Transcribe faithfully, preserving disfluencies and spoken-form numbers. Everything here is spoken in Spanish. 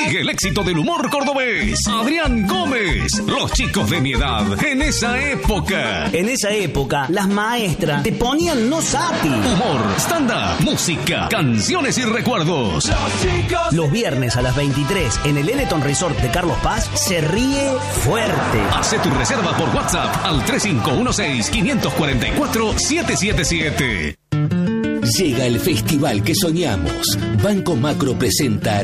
Sigue el éxito del humor cordobés. Adrián Gómez. Los chicos de mi edad en esa época. En esa época, las maestras te ponían no sati. Humor, stand-up, música, canciones y recuerdos. Los viernes a las veintitrés en el Eleton Resort de Carlos Paz se ríe fuerte. Hace tu reserva por WhatsApp al tres cinco uno seis, cinco cuatro cuatro, siete siete siete. Llega el festival que soñamos. Banco Macro presenta